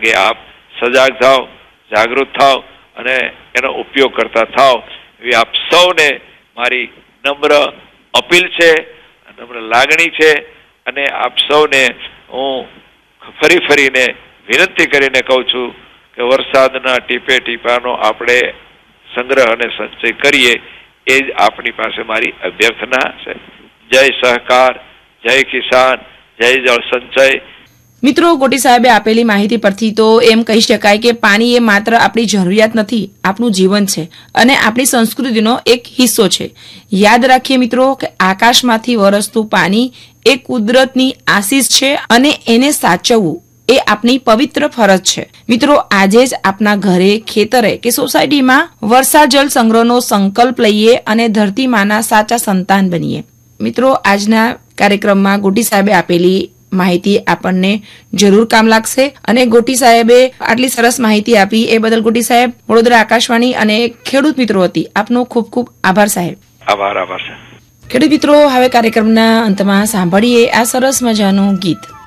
અંગે આપ સજાગ થાવ, જાગૃત થાવ અને એનો ઉપયોગ કરતા થાવ એવી આપ સૌને મારી નમ્ર અપીલ છે, નમ્ર લાગણી છે. અને આપ સૌને હું ફરીને વિનંતી કરીને કહું છું કે વરસાદના ટીપે ટીપાનો આપણે સંગ્રહ અને સંચય કરીએ એ જ આપણી પાસે મારી અભ્યર્થના છે. જય સહકાર, જય કિસાન, જય જળ સંચય. મિત્રો, ગોટી સાહેબે આપેલી માહિતી પરથી તો એમ કહી શકાય કે પાણી એ માત્ર આપણી જરૂરિયાત નથી, આપણું જીવન છે અને આપણી સંસ્કૃતિનો એક હિસ્સો છે. યાદ રાખીએ મિત્રો કે આકાશમાંથી વરસતું પાણી એ કુદરતની આશીષ છે અને એને સાચવવું એ આપણી પવિત્ર ફરજ છે. મિત્રો, આજે જ આપના ઘરે, ખેતરે કે સોસાયટીમાં વર્ષા જળ સંગ્રહનો સંકલ્પ લઈએ અને ધરતી માના સાચા સંતાન બનીએ. મિત્રો, આજના કાર્યક્રમમાં ગોટી સાહેબે આપેલી માહિતી આપણને જરૂર કામ લાગશે અને ગોટી સાહેબે આટલી સરસ માહિતી આપી એ બદલ ગોટી સાહેબ, વડોદરા આકાશવાણી અને ખેડૂત મિત્રો વતી આપનો ખૂબ ખૂબ આભાર સાહેબ. આભાર. ખેડૂત મિત્રો, હવે કાર્યક્રમના અંતમાં સાંભળીએ આ સરસ મજાનું ગીત.